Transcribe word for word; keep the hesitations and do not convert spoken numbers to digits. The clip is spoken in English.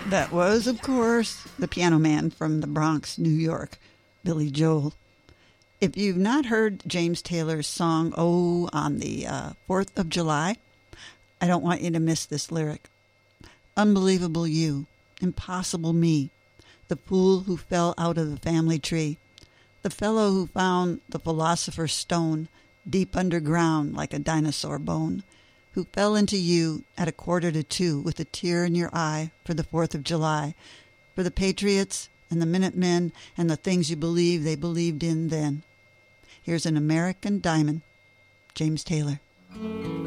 That was, of course, the Piano Man from the Bronx, New York, Billy Joel. If you've not heard James Taylor's song, Oh, on the uh, fourth of July, I don't want you to miss this lyric. Unbelievable you, impossible me, the fool who fell out of the family tree, the fellow who found the philosopher's stone deep underground like a dinosaur bone, who fell into you at a quarter to two with a tear in your eye for the fourth of July, for the Patriots and the Minutemen and the things you believe they believed in then. Here's an American Diamond, James Taylor.